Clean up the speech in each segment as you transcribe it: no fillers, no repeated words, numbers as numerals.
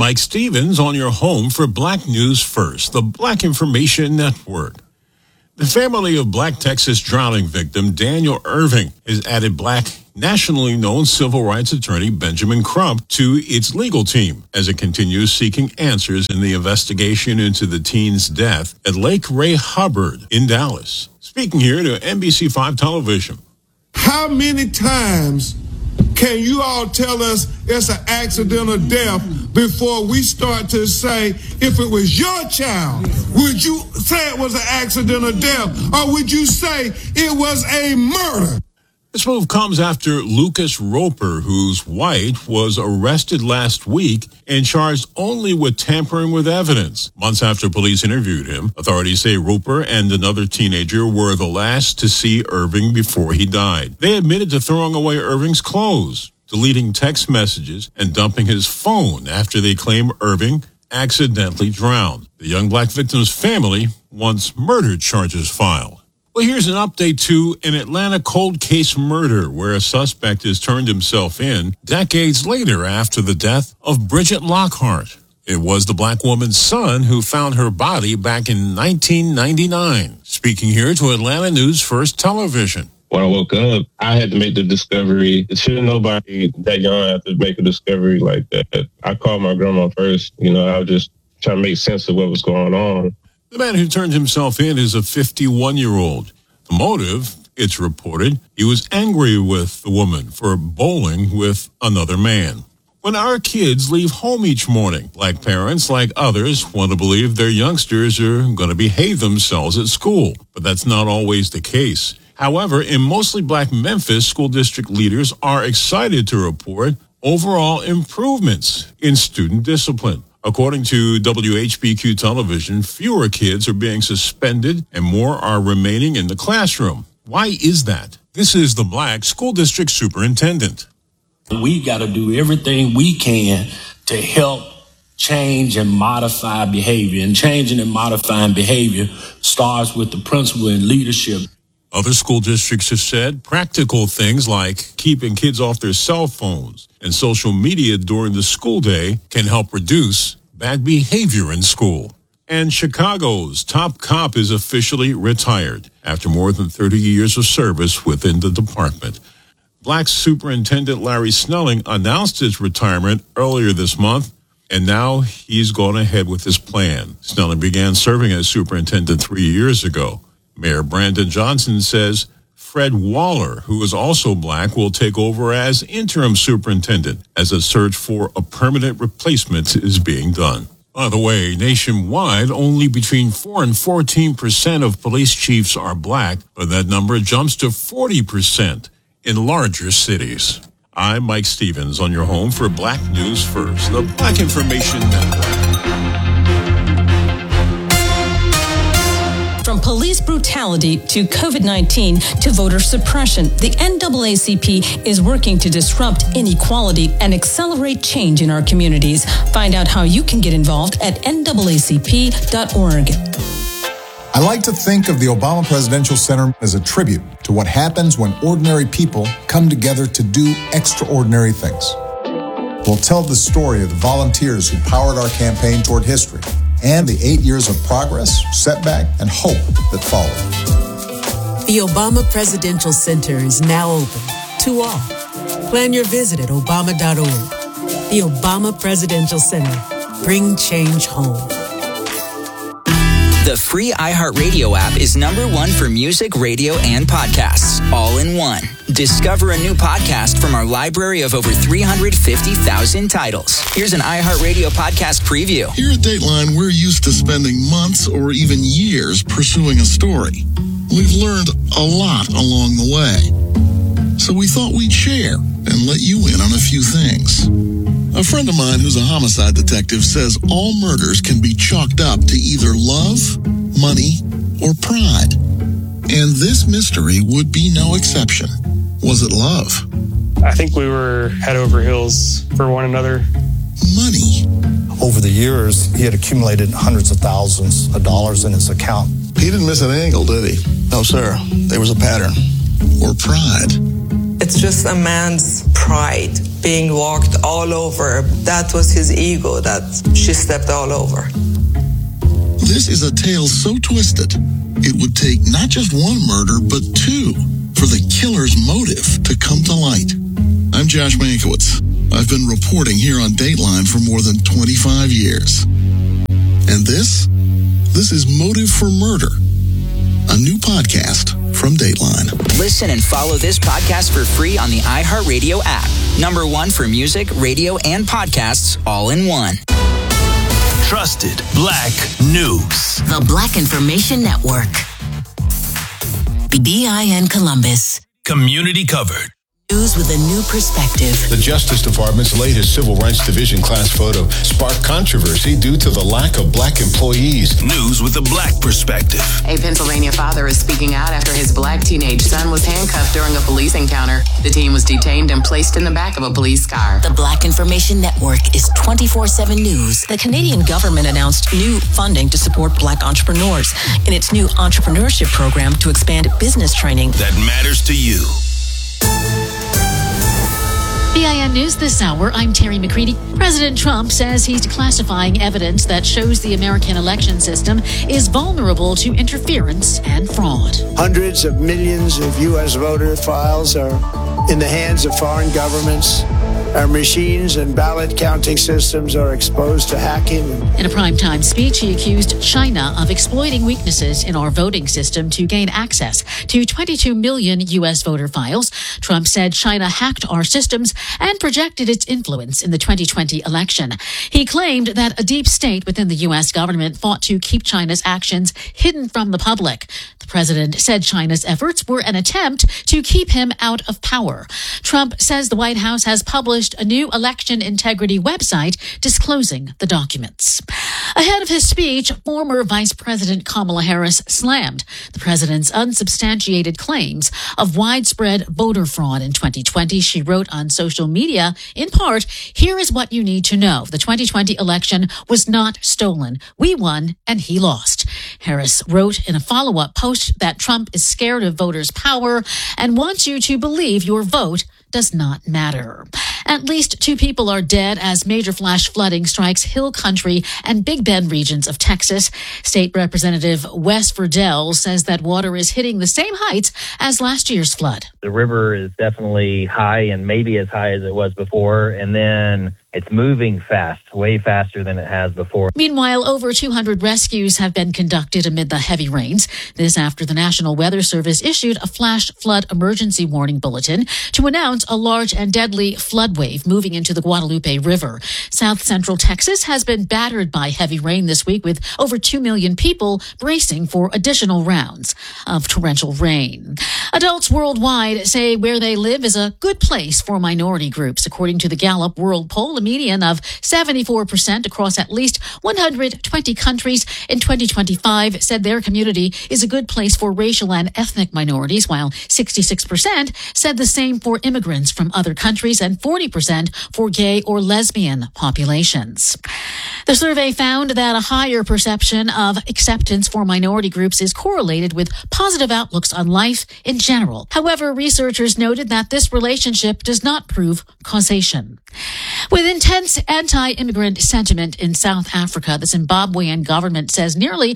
Mike Stevens on your home for Black News First, the Black Information Network. The family of Black Texas drowning victim Daniel Irving has added Black nationally known civil rights attorney Benjamin Crump to its legal team as it continues seeking answers in the investigation into the teen's death at Lake Ray Hubbard in Dallas. Speaking here to NBC5 Television. How many times can you all tell us it's an accidental death before we start to say, if it was your child, would you say it was an accidental death, or would you say it was a murder? This move comes after Lucas Roper, who's white, was arrested last week and charged only with tampering with evidence. Months after police interviewed him, authorities say Roper and another teenager were the last to see Irving before he died. They admitted to throwing away Irving's clothes, deleting text messages, and dumping his phone after they claim Irving accidentally drowned. The young Black victim's family wants murder charges filed. Well, here's an update to an Atlanta cold case murder where a suspect has turned himself in decades later after the death of Bridget Lockhart. It was the Black woman's son who found her body back in 1999. Speaking here to Atlanta News First Television. When I woke up, I had to make the discovery. Shouldn't nobody that young have to make a discovery like that. I called my grandma first. I was just trying to make sense of what was going on. The man who turned himself in is a 51-year-old. The motive, it's reported, he was angry with the woman for bowling with another man. When our kids leave home each morning, Black parents, like others, want to believe their youngsters are going to behave themselves at school. But that's not always the case. However, in mostly Black Memphis, school district leaders are excited to report overall improvements in student discipline. According to WHBQ Television, fewer kids are being suspended and more are remaining in the classroom. Why is that? This is the Black School District Superintendent. We got to do everything we can to help change and modify behavior. And changing and modifying behavior starts with the principal and leadership. Other school districts have said practical things like keeping kids off their cell phones and social media during the school day can help reduce bad behavior in school. And Chicago's top cop is officially retired after more than 30 years of service within the department. Black Superintendent Larry Snelling announced his retirement earlier this month, and now he's gone ahead with his plan. Snelling began serving as superintendent 3 years ago. Mayor Brandon Johnson says Fred Waller, who is also Black, will take over as interim superintendent as a search for a permanent replacement is being done. By the way, nationwide, only between 4 and 14% of police chiefs are Black, but that number jumps to 40% in larger cities. I'm Mike Stevens on your home for Black News First, the Black Information Network. From police brutality to COVID-19 to voter suppression, the NAACP is working to disrupt inequality and accelerate change in our communities. Find out how you can get involved at NAACP.org. I like to think of the Obama Presidential Center as a tribute to what happens when ordinary people come together to do extraordinary things. We'll tell the story of the volunteers who powered our campaign toward history, and the 8 years of progress, setback, and hope that followed. The Obama Presidential Center is now open to all. Plan your visit at obama.org. The Obama Presidential Center. Bring change home. The free iHeartRadio app is #1 for music, radio, and podcasts, all in one. Discover a new podcast from our library of over 350,000 titles. Here's an iHeartRadio podcast preview. Here at Dateline, we're used to spending months or even years pursuing a story. We've learned a lot along the way. So we thought we'd share and let you in on a few things. A friend of mine who's a homicide detective says all murders can be chalked up to either love, money, or pride. And this mystery would be no exception. Was it love? I think we were head over heels for one another. Money. Over the years, he had accumulated hundreds of thousands of dollars in his account. He didn't miss an angle, did he? No, sir. There was a pattern. Or pride. It's just a man's pride being walked all over. That was his ego that she stepped all over. This is a tale so twisted, it would take not just one murder, but two for the killer's motive to come to light. I'm Josh Mankiewicz. I've been reporting here on Dateline for more than 25 years. And this is Motive for Murder, a new podcast from Dateline. Listen and follow this podcast for free on the iHeartRadio app. #1 for music, radio, and podcasts all in one. Trusted Black News. The Black Information Network. BIN Columbus. Community covered. News with a new perspective. The Justice Department's latest Civil Rights Division class photo sparked controversy due to the lack of black employees. News with a black perspective. A Pennsylvania father is speaking out after his black teenage son was handcuffed during a police encounter. The teen was detained and placed in the back of a police car. The Black Information Network is 24/7 news. The Canadian government announced new funding to support black entrepreneurs in its new entrepreneurship program to expand business training that matters to you. BIN News this hour, I'm Terry McCready. President Trump says he's declassifying evidence that shows the American election system is vulnerable to interference and fraud. Hundreds of millions of U.S. voter files are in the hands of foreign governments. Our machines and ballot counting systems are exposed to hacking. In a primetime speech, he accused China of exploiting weaknesses in our voting system to gain access to 22 million U.S. voter files. Trump said China hacked our systems and projected its influence in the 2020 election. He claimed that a deep state within the U.S. government fought to keep China's actions hidden from the public. The president said China's efforts were an attempt to keep him out of power. Trump says the White House has published a new election integrity website disclosing the documents. Ahead of his speech, former Vice President Kamala Harris slammed the president's unsubstantiated claims of widespread voter fraud in 2020. She wrote on social media, in part, "Here is what you need to know. The 2020 election was not stolen. We won and he lost." Harris wrote in a follow-up post that Trump is scared of voters' power and wants you to believe your vote does not matter. At least 2 people are dead as major flash flooding strikes Hill Country and Big Bend regions of Texas. State Representative Wes Verdell says that water is hitting the same heights as last year's flood. The river is definitely high and maybe as high as it was before, and then it's moving fast, way faster than it has before. Meanwhile, over 200 rescues have been conducted amid the heavy rains. This after the National Weather Service issued a flash flood emergency warning bulletin to announce a large and deadly flood wave moving into the Guadalupe River. South Central Texas has been battered by heavy rain this week, with over 2 million people bracing for additional rounds of torrential rain. Adults worldwide say where they live is a good place for minority groups. According to the Gallup World Poll, a median of 74% across at least 120 countries in 2025 said their community is a good place for racial and ethnic minorities, while 66% said the same for immigrants from other countries and 40% for gay or lesbian populations. The survey found that a higher perception of acceptance for minority groups is correlated with positive outlooks on life in general. However, researchers noted that this relationship does not prove causation. With intense anti-immigrant sentiment in South Africa, the Zimbabwean government says nearly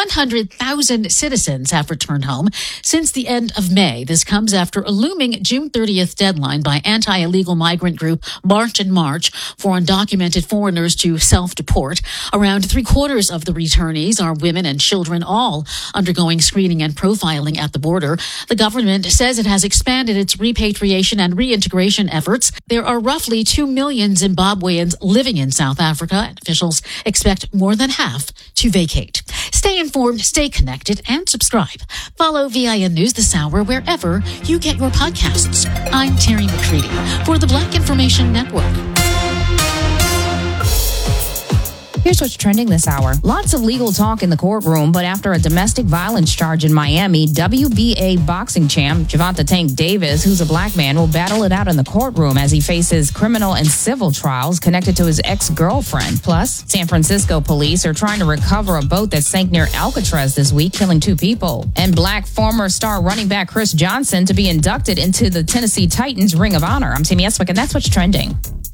100,000 citizens have returned home since the end of May. This comes after a looming June 30th deadline by anti-illegal migrant group March and March for undocumented foreigners to self-deport. Around 3/4 of the returnees are women and children, all undergoing screening and profiling at the border. The government says it has expanded its repatriation and reintegration efforts. There are roughly 2 million Zimbabweans living in South Africa, and officials expect more than half to vacate. Stay informed, stay connected, and subscribe. Follow VIN News this hour wherever you get your podcasts. I'm Terry McCready for the Black Information Network. Here's what's trending this hour. Lots of legal talk in the courtroom, but after a domestic violence charge in Miami, WBA boxing champ Gervonta Tank Davis, who's a black man, will battle it out in the courtroom as he faces criminal and civil trials connected to his ex-girlfriend. Plus, San Francisco police are trying to recover a boat that sank near Alcatraz this week, killing 2 people. And black former star running back Chris Johnson to be inducted into the Tennessee Titans Ring of Honor. I'm Tammy Eswick, and that's what's trending.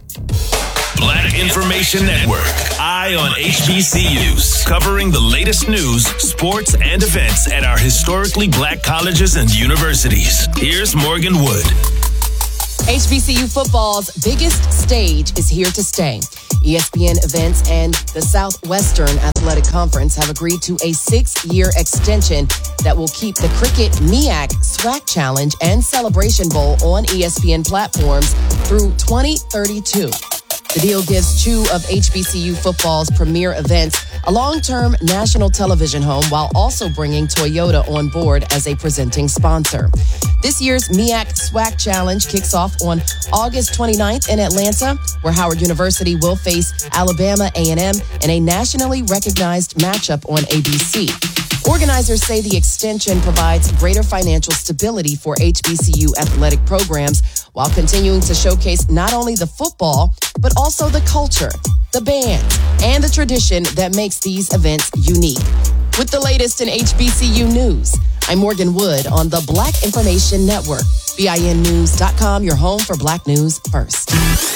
Black Information Network, Eye on HBCUs, covering the latest news, sports, and events at our historically black colleges and universities. Here's Morgan Wood. HBCU football's biggest stage is here to stay. ESPN Events and the Southwestern Athletic Conference have agreed to a 6-year extension that will keep the Cricket MEAC SWAC Challenge and Celebration Bowl on ESPN platforms through 2032. The deal gives 2 of HBCU football's premier events a long-term national television home while also bringing Toyota on board as a presenting sponsor. This year's MEAC SWAC Challenge kicks off on August 29th in Atlanta, where Howard University will face Alabama A&M in a nationally recognized matchup on ABC. Organizers say the extension provides greater financial stability for HBCU athletic programs while continuing to showcase not only the football, but also the culture, the bands, and the tradition that makes these events unique. With the latest in HBCU news, I'm Morgan Wood on the Black Information Network. BINnews.com, your home for Black news first.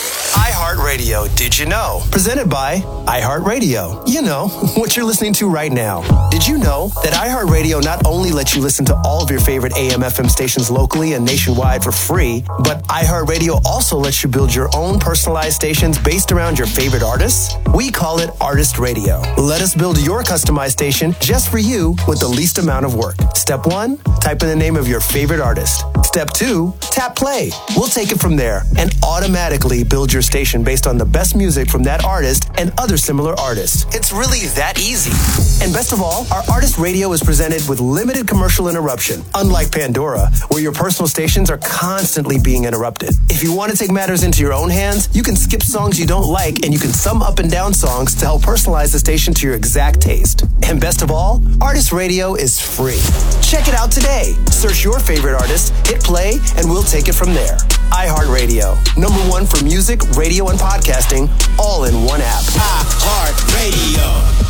iHeartRadio, did you know? Presented by iHeartRadio. You know, what you're listening to right now. Did you know that iHeartRadio not only lets you listen to all of your favorite AM/FM stations locally and nationwide for free, but iHeartRadio also lets you build your own personalized stations based around your favorite artists? We call it Artist Radio. Let us build your customized station just for you with the least amount of work. Step 1, type in the name of your favorite artist. Step 2, tap play. We'll take it from there and automatically build your station based on the best music from that artist and other similar artists. It's really that easy. And best of all, our Artist Radio is presented with limited commercial interruption, unlike Pandora, where your personal stations are constantly being interrupted. If you want to take matters into your own hands, you can skip songs you don't like and you can sum up and down songs to help personalize the station to your exact taste. And best of all, Artist Radio is free. Check it out today. Search your favorite artist, hit play, and we'll take it from there. iHeartRadio, #1 for music, radio, and podcasting, all in one app. iHeartRadio.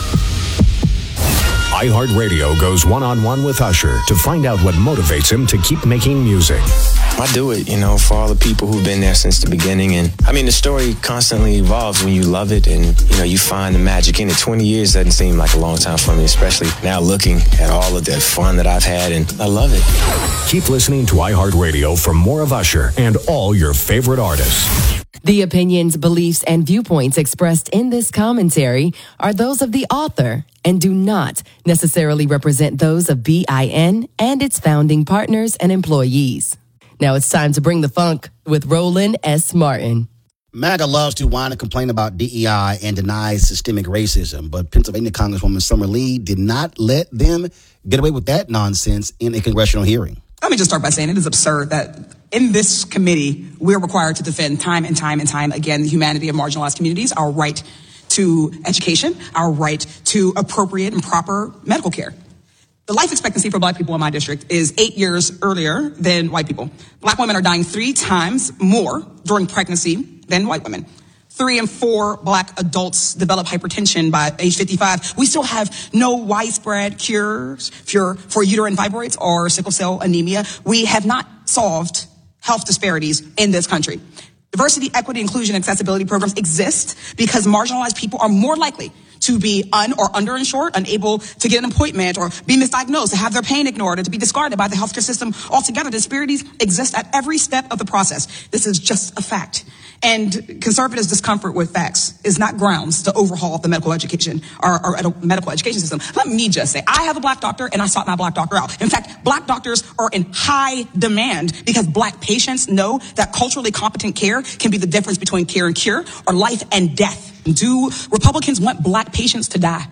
iHeartRadio goes one-on-one with Usher to find out what motivates him to keep making music. I do it, for all the people who've been there since the beginning. And the story constantly evolves when you love it and, you find the magic in it. 20 years doesn't seem like a long time for me, especially now looking at all of the fun that I've had, and I love it. Keep listening to iHeartRadio for more of Usher and all your favorite artists. The opinions, beliefs, and viewpoints expressed in this commentary are those of the author and do not necessarily represent those of BIN and its founding partners and employees. Now it's time to bring the funk with Roland S. Martin. MAGA loves to whine and complain about DEI and denies systemic racism, but Pennsylvania Congresswoman Summer Lee did not let them get away with that nonsense in a congressional hearing. Let me just start by saying it is absurd that in this committee, we're required to defend time and time and time again the humanity of marginalized communities, our right to education, our right to appropriate and proper medical care. The life expectancy for Black people in my district is 8 years earlier than white people. Black women are dying 3 times more during pregnancy than white women. 3 in 4 Black adults develop hypertension by age 55. We still have no widespread cures for uterine fibroids or sickle cell anemia. We have not solved health disparities in this country. Diversity, equity, inclusion, accessibility programs exist because marginalized people are more likely to be or underinsured, unable to get an appointment, or be misdiagnosed, to have their pain ignored, or to be discarded by the healthcare system altogether. Disparities exist at every step of the process. This is just a fact. And conservatives' discomfort with facts is not grounds to overhaul the medical education or medical education system. Let me just say, I have a Black doctor and I sought my Black doctor out. In fact, Black doctors are in high demand because Black patients know that culturally competent care can be the difference between care and cure, or life and death. Do Republicans want Black patients to die?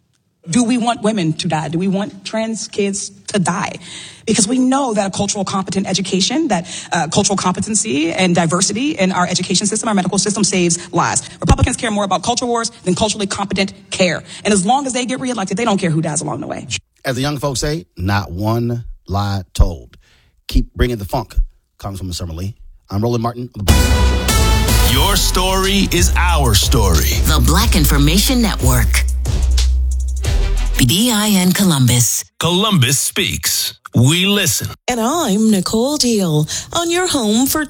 Do we want women to die? Do we want trans kids to die? Because we know that a cultural competent education, that cultural competency and diversity in our education system, our medical system, saves lives. Republicans care more about culture wars than culturally competent care. And as long as they get reelected, they don't care who dies along the way. As the young folks say, not one lie told. Keep bringing the funk. Congresswoman Summer Lee. I'm Roland Martin. Your story is our story. The Black Information Network. BIN Columbus. Columbus speaks. We listen. And I'm Nicole Deal on your home for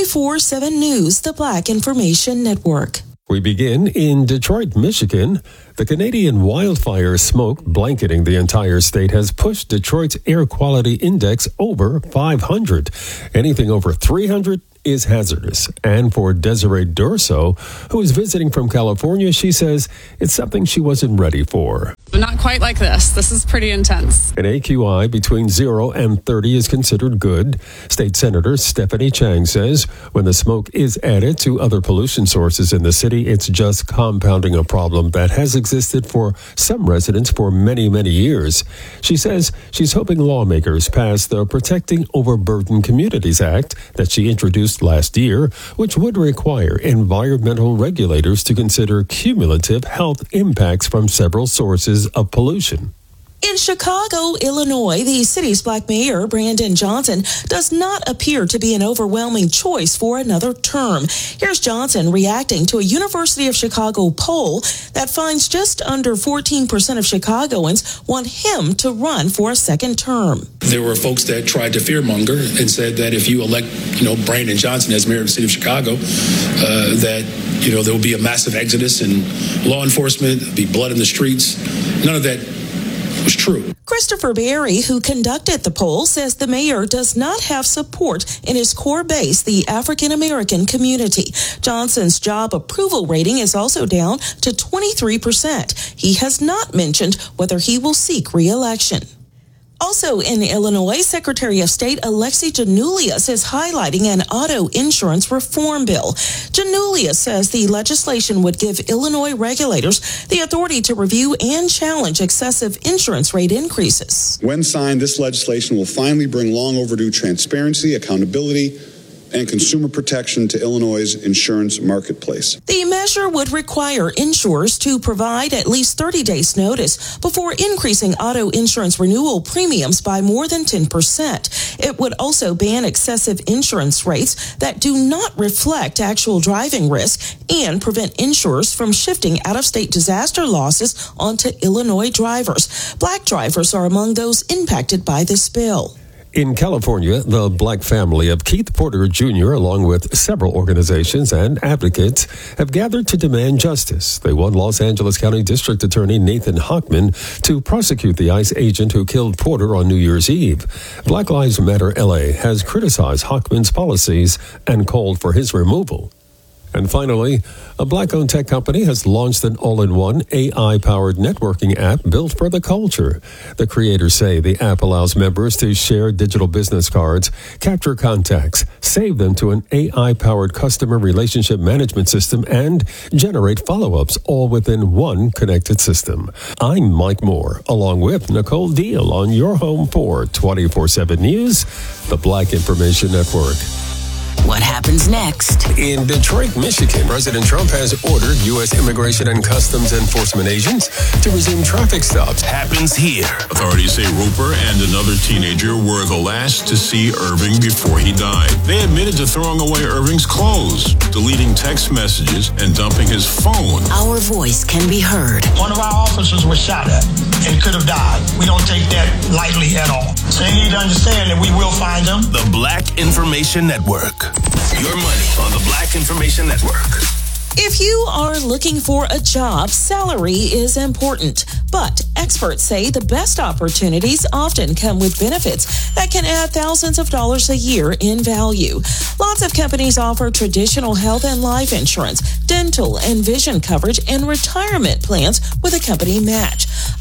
24/7 News, the Black Information Network. We begin in Detroit, Michigan. The Canadian wildfire smoke blanketing the entire state has pushed Detroit's air quality index over 500. Anything over 300 is hazardous. And for Desiree Durso, who is visiting from California, she says it's something she wasn't ready for. Not quite like this. This is pretty intense. An AQI between 0 and 30 is considered good. State Senator Stephanie Chang says when the smoke is added to other pollution sources in the city, it's just compounding a problem that has existed for some residents for many, many years. She says she's hoping lawmakers pass the Protecting Overburdened Communities Act that she introduced last year, which would require environmental regulators to consider cumulative health impacts from several sources of pollution. In Chicago, Illinois, the city's black mayor, Brandon Johnson, does not appear to be an overwhelming choice for another term. Here's Johnson reacting to a University of Chicago poll that finds just under 14% of Chicagoans want him to run for a second term. There were folks that tried to fearmonger and said that if you elect, Brandon Johnson as mayor of the city of Chicago, that, there will be a massive exodus in law enforcement, there'll be blood in the streets. None of that was true. Christopher Berry, who conducted the poll, says the mayor does not have support in his core base, the African-American community. Johnson's job approval rating is also down to 23%. He has not mentioned whether he will seek re-election. Also in Illinois, Secretary of State Alexi Giannoulias is highlighting an auto insurance reform bill. Giannoulias says the legislation would give Illinois regulators the authority to review and challenge excessive insurance rate increases. When signed, this legislation will finally bring long overdue transparency, accountability, and consumer protection to Illinois' insurance marketplace. The measure would require insurers to provide at least 30 days notice before increasing auto insurance renewal premiums by more than 10%. It would also ban excessive insurance rates that do not reflect actual driving risk and prevent insurers from shifting out-of-state disaster losses onto Illinois drivers. Black drivers are among those impacted by this bill. In California, the Black family of Keith Porter Jr., along with several organizations and advocates, have gathered to demand justice. They want Los Angeles County District Attorney Nathan Hochman to prosecute the ICE agent who killed Porter on New Year's Eve. Black Lives Matter LA has criticized Hochman's policies and called for his removal. And finally, a Black-owned tech company has launched an all-in-one AI-powered networking app built for the culture. The creators say the app allows members to share digital business cards, capture contacts, save them to an AI-powered customer relationship management system, and generate follow-ups all within one connected system. I'm Mike Moore, along with Nicole Deal on your home for 24/7 News, the Black Information Network. What happens next? In Detroit, Michigan, President Trump has ordered U.S. Immigration and Customs Enforcement agents to resume traffic stops. Happens here. Authorities say Roper and another teenager were the last to see Irving before he died. They admitted to throwing away Irving's clothes, deleting text messages, and dumping his phone. Our voice can be heard. One of our officers was shot at and could have died. We don't take that lightly at all. So you need to understand that we will find them. The Black Information Network. Your money on the Black Information Network. If you are looking for a job, salary is important. But experts say the best opportunities often come with benefits that can add thousands of dollars a year in value. Lots of companies offer traditional health and life insurance, dental and vision coverage, and retirement plans with a company match.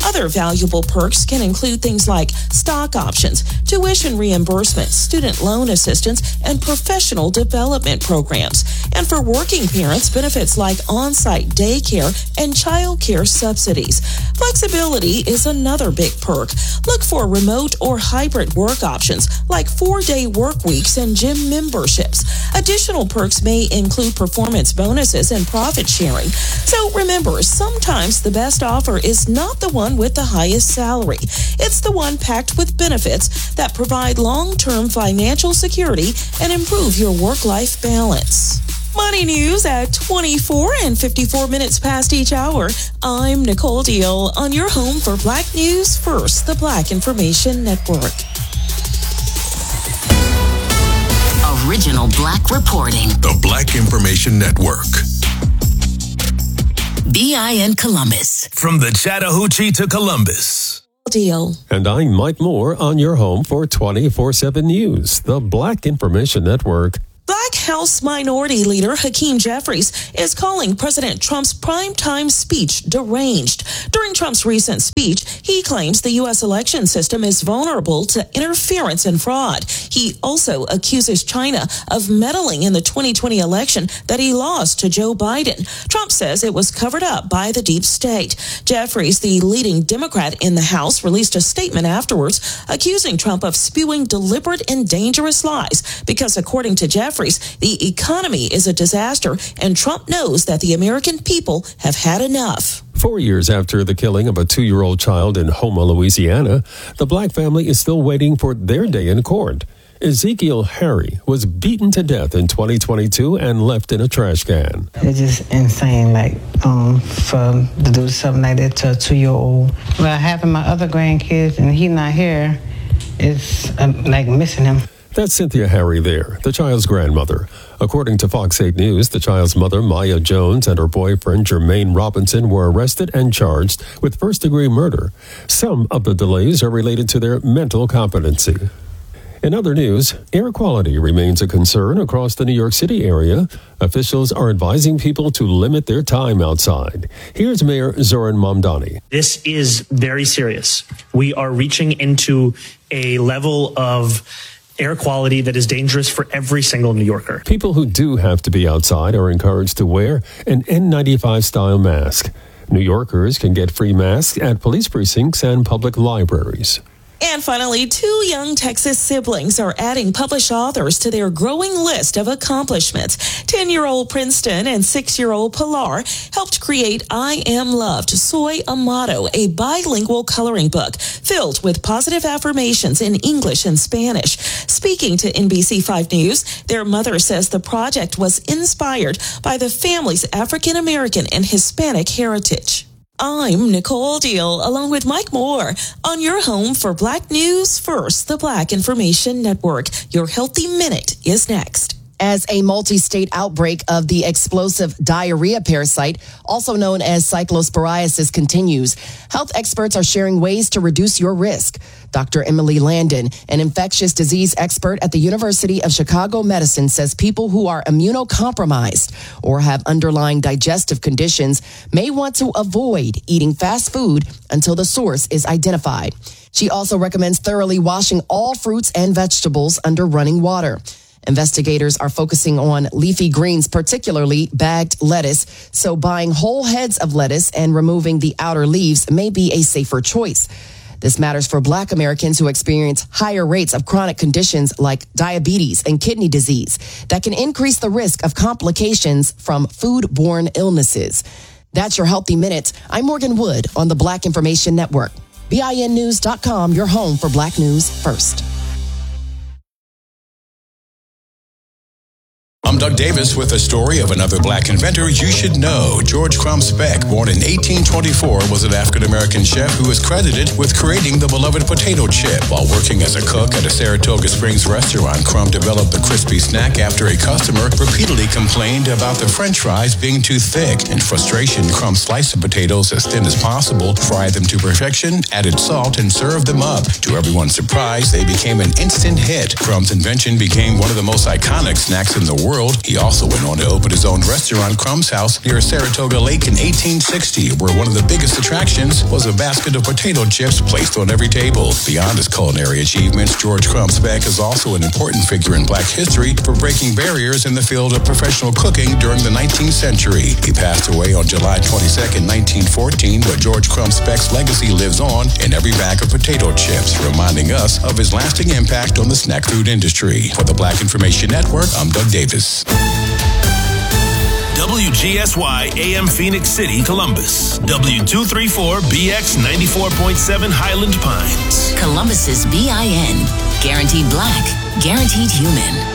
Other valuable perks can include things like stock options, tuition reimbursements, student loan assistance, and professional development programs. And for working parents, benefits like on-site daycare and child care subsidies. Flexibility is another big perk. Look for remote or hybrid work options like 4-day work weeks and gym memberships. Additional perks may include performance bonuses and profit sharing. So remember, sometimes the best offer is not the one with the highest salary. It's the one packed with benefits that provide long-term financial security and improve your work-life balance. Money news at 24 and 54 minutes past each hour. I'm Nicole Deal on your home for Black News First, the Black Information Network. Original Black reporting. The Black Information Network. BIN Columbus. From the Chattahoochee to Columbus. Deal. And I'm Mike Moore on your home for 24/7 News, the Black Information Network. Black House Minority Leader Hakeem Jeffries is calling President Trump's primetime speech deranged. During Trump's recent speech, he claims the U.S. election system is vulnerable to interference and fraud. He also accuses China of meddling in the 2020 election that he lost to Joe Biden. Trump says it was covered up by the deep state. Jeffries, the leading Democrat in the House, released a statement afterwards accusing Trump of spewing deliberate and dangerous lies because, according to Jeffries, the economy is a disaster, and Trump knows that the American people have had enough. 4 years after the killing of a 2-year-old child in Houma, Louisiana, the Black family is still waiting for their day in court. Ezekiel Harry was beaten to death in 2022 and left in a trash can. It's just insane, for to do something like that to a 2-year-old. Well, having my other grandkids and he not here, it's like missing him. That's Cynthia Harry there, the child's grandmother. According to Fox 8 News, the child's mother, Maya Jones, and her boyfriend, Jermaine Robinson, were arrested and charged with first-degree murder. Some of the delays are related to their mental competency. In other news, air quality remains a concern across the New York City area. Officials are advising people to limit their time outside. Here's Mayor Zoran Mamdani. This is very serious. We are reaching into a level of air quality that is dangerous for every single New Yorker. People who do have to be outside are encouraged to wear an N95-style mask. New Yorkers can get free masks at police precincts and public libraries. And finally, 2 young Texas siblings are adding published authors to their growing list of accomplishments. 10-year-old Princeton and 6-year-old Pilar helped create I Am Loved, Soy Amado, a bilingual coloring book filled with positive affirmations in English and Spanish. Speaking to NBC5 News, their mother says the project was inspired by the family's African-American and Hispanic heritage. I'm Nicole Deal, along with Mike Moore, on your home for Black News First, the Black Information Network. Your Healthy Minute is next. As a multi-state outbreak of the explosive diarrhea parasite, also known as cyclosporiasis, continues, health experts are sharing ways to reduce your risk. Dr. Emily Landon, an infectious disease expert at the University of Chicago Medicine, says people who are immunocompromised or have underlying digestive conditions may want to avoid eating fast food until the source is identified. She also recommends thoroughly washing all fruits and vegetables under running water. Investigators are focusing on leafy greens, particularly bagged lettuce, so buying whole heads of lettuce and removing the outer leaves may be a safer choice. This matters for Black Americans who experience higher rates of chronic conditions like diabetes and kidney disease that can increase the risk of complications from food-borne illnesses. That's your Healthy Minute. I'm Morgan Wood on the Black Information Network. BINnews.com, your home for Black News First. I'm Doug Davis with a story of another Black inventor you should know. George Crump Speck, born in 1824, was an African-American chef who is credited with creating the beloved potato chip. While working as a cook at a Saratoga Springs restaurant, Crump developed the crispy snack after a customer repeatedly complained about the French fries being too thick. In frustration, Crump sliced the potatoes as thin as possible, fried them to perfection, added salt, and served them up. To everyone's surprise, they became an instant hit. Crump's invention became one of the most iconic snacks in the world, world. He also went on to open his own restaurant, Crumb's House, near Saratoga Lake in 1860, where one of the biggest attractions was a basket of potato chips placed on every table. Beyond his culinary achievements, George Crumbs Beck is also an important figure in Black history for breaking barriers in the field of professional cooking during the 19th century. He passed away on July 22nd, 1914, but George Crumbs Beck's legacy lives on in every bag of potato chips, reminding us of his lasting impact on the snack food industry. For the Black Information Network, I'm Doug Davis. WGSY AM Phoenix City, Columbus. W234BX 94.7 Highland Pines. Columbus's BIN. Guaranteed Black. Guaranteed Human.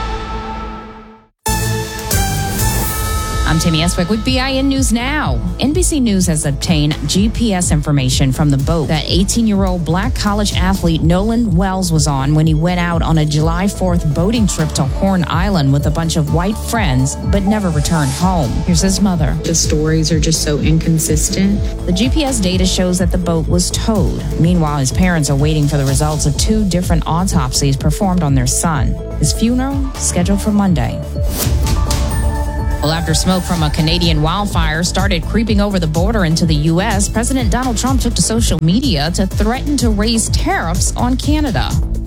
I'm Tammy Eswick with BIN News Now. NBC News has obtained GPS information from the boat that 18-year-old Black college athlete Nolan Wells was on when he went out on a July 4th boating trip to Horn Island with a bunch of white friends, but never returned home. Here's his mother. The stories are just so inconsistent. The GPS data shows that the boat was towed. Meanwhile, his parents are waiting for the results of 2 different autopsies performed on their son. His funeral scheduled for Monday. Well, after smoke from a Canadian wildfire started creeping over the border into the U.S., President Donald Trump took to social media to threaten to raise tariffs on Canada.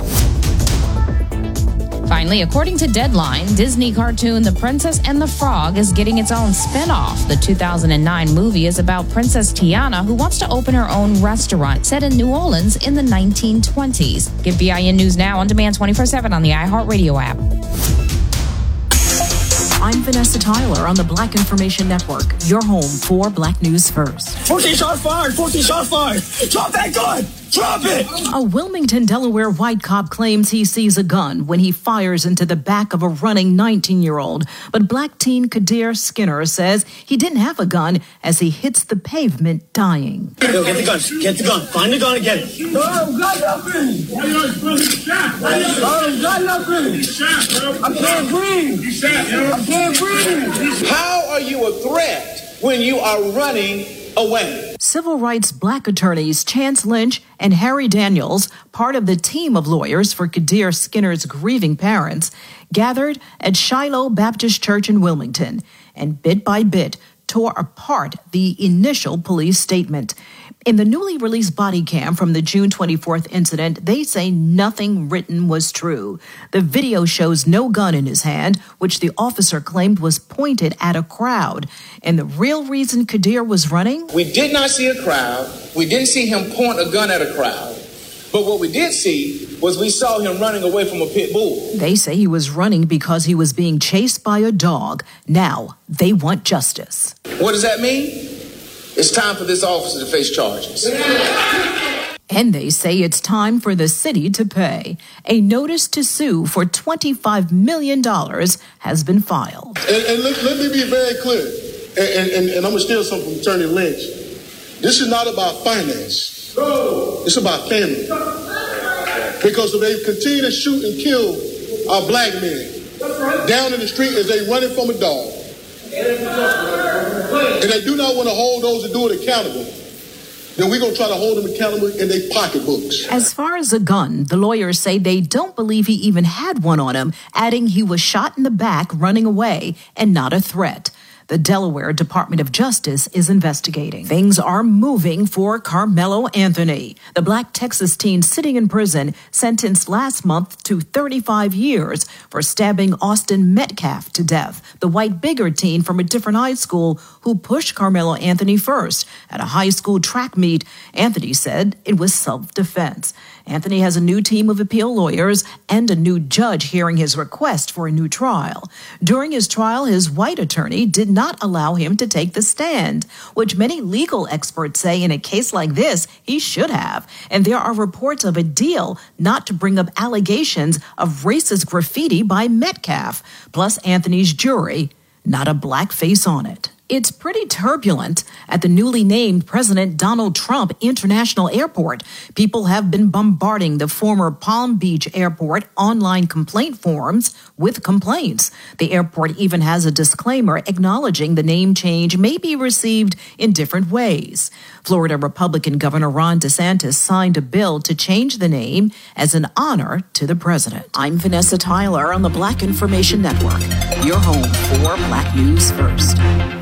Finally, according to Deadline, Disney cartoon The Princess and the Frog is getting its own spin-off. The 2009 movie is about Princess Tiana, who wants to open her own restaurant set in New Orleans in the 1920s. Get BIN News Now on demand 24/7 on the iHeartRadio app. I'm Vanessa Tyler on the Black Information Network, your home for Black News First. 14 shots fired! 14 shots fired! Drop that gun! Drop it! A Wilmington, Delaware white cop claims he sees a gun when he fires into the back of a running 19-year-old. But Black teen Kadir Skinner says he didn't have a gun as he hits the pavement dying. Yo, get the gun. Get the gun. Find the gun and get it. No, got nothing. Got nothing. I can't breathe. I can't breathe. How are you a threat when you are running away? Civil rights black attorneys Chance Lynch and Harry Daniels, part of the team of lawyers for Kadir Skinner's grieving parents, gathered at Shiloh Baptist Church in Wilmington and bit by bit tore apart the initial police statement. In the newly released body cam from the June 24th incident, they say nothing written was true. The video shows no gun in his hand, which the officer claimed was pointed at a crowd. And the real reason Kadir was running? We did not see a crowd. We didn't see him point a gun at a crowd. But what we did see was we saw him running away from a pit bull. They say he was running because he was being chased by a dog. Now they want justice. What does that mean? It's time for this officer to face charges. And they say it's time for the city to pay. A notice to sue for $25 million has been filed. And let me be very clear, and I'm going to steal something from Attorney Lynch. This is not about finance. It's about family. Because if they continue to shoot and kill our black men down in the street as they running from a dog, and they do not want to hold those that do it accountable, then we're going to try to hold them accountable in their pocketbooks. As far as a gun, the lawyers say they don't believe he even had one on him, adding he was shot in the back running away and not a threat. The Delaware Department of Justice is investigating. Things are moving for Carmelo Anthony. The Black Texas teen sitting in prison sentenced last month to 35 years for stabbing Austin Metcalf to death, the white bigger teen from a different high school who pushed Carmelo Anthony first. At a high school track meet, Anthony said it was self-defense. Anthony has a new team of appeal lawyers and a new judge hearing his request for a new trial. During his trial, his white attorney did not allow him to take the stand, which many legal experts say in a case like this, he should have. And there are reports of a deal not to bring up allegations of racist graffiti by Metcalf, plus Anthony's jury, not a black face on it. It's pretty turbulent at the newly named President Donald Trump International Airport. People have been bombarding the former Palm Beach Airport online complaint forums with complaints. The airport even has a disclaimer acknowledging the name change may be received in different ways. Florida Republican Governor Ron DeSantis signed a bill to change the name as an honor to the president. I'm Vanessa Tyler on the Black Information Network, your home for Black News First.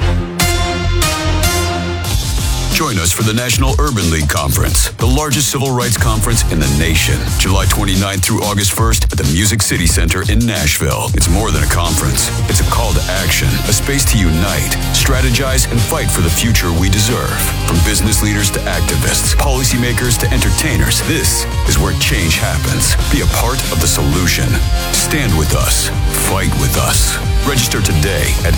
Join us for the National Urban League Conference, the largest civil rights conference in the nation, July 29th through August 1st at the Music City Center in Nashville. It's more than a conference. It's a call to action, a space to unite, strategize, and fight for the future we deserve. From business leaders to activists, policymakers to entertainers, this is where change happens. Be a part of the solution. Stand with us. Fight with us. Register today at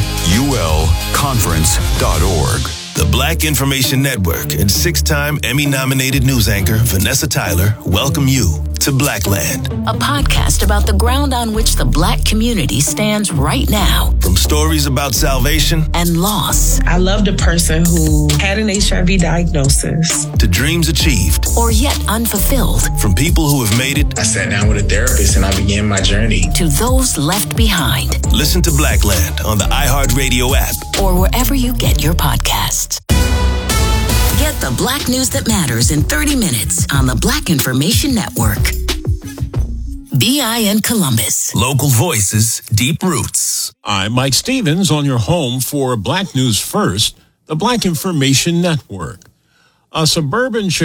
nulconference.org. The Black Information Network and 6-time Emmy-nominated news anchor Vanessa Tyler welcome you to Blackland, a podcast about the ground on which the Black community stands right now. From stories about salvation and loss. I loved a person who had an HIV diagnosis. To dreams achieved. Or yet unfulfilled. From people who have made it. I sat down with a therapist and I began my journey. To those left behind. Listen to Blackland on the iHeartRadio app. Or wherever you get your podcasts. Get the Black news that matters in 30 minutes on the Black Information Network. BIN Columbus. Local voices, deep roots. I'm Mike Stevens on your home for Black News First, the Black Information Network. A suburban